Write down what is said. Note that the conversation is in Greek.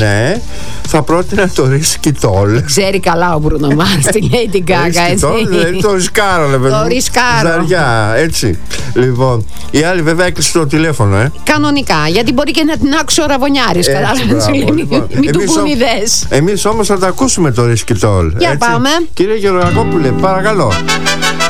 Ναι, θα πρότεινα το ρισκιτόλ. Ξέρει καλά ο Μπρούνο Μάρς τη Lady Gaga, έτσι. Δηλαδή το ρισκάρο, λέμε. Το ρισκάρο. Ζαριά, έτσι. Λοιπόν, η άλλη βέβαια έκλεισε το τηλέφωνο, Κανονικά, γιατί μπορεί και να την άξει ο Ραβωνιάρης. Κατάλαβες, μην του πούν ιδέες. Εμείς όμως θα τα ακούσουμε το ρισκιτόλ. Για πάμε. Κύριε Γεωργακόπουλε, παρακαλώ.